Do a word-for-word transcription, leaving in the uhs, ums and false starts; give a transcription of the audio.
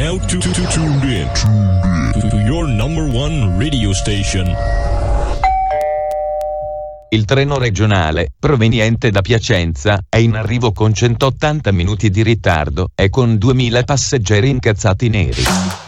now to, to, to tuned in to, to your number one radio station. Il treno regionale, proveniente da Piacenza, è in arrivo con centottanta minuti di ritardo e con duemila passeggeri incazzati neri.